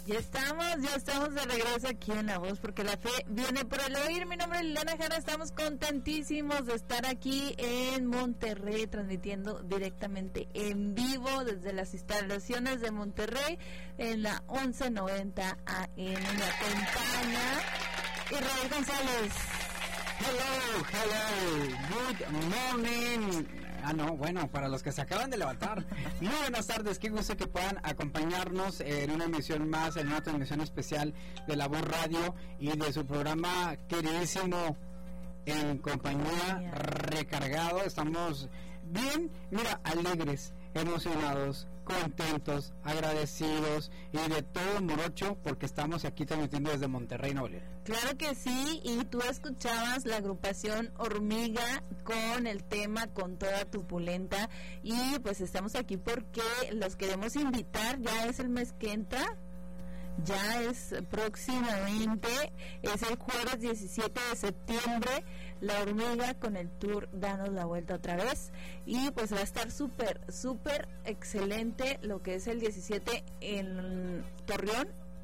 Ya estamos de regreso aquí en La Voz, porque la fe viene por el oír. Mi nombre es Liliana Jara, estamos contentísimos de estar aquí en Monterrey, transmitiendo directamente en vivo desde las instalaciones de Monterrey en la 1190 AM. Me acompaña Israel González. Hello, good morning. Bueno, para los que se acaban de levantar, muy buenas tardes, qué gusto que puedan acompañarnos en una emisión más, en una transmisión especial de La Voz Radio y de su programa queridísimo En Compañía Recargado. Estamos bien, mira, alegres, emocionados, contentos, agradecidos y de todo morocho porque estamos aquí transmitiendo desde Monterrey, Nuevo León. Claro que sí, y tú escuchabas la agrupación Hormiga con el tema Con Toda Tu Pulenta, y pues estamos aquí porque los queremos invitar. Ya es el mes que entra, ya es próximamente, es el jueves 17 de septiembre, La Hormiga con el tour Danos la Vuelta Otra Vez, y pues va a estar súper excelente lo que es el 17 en Torreón,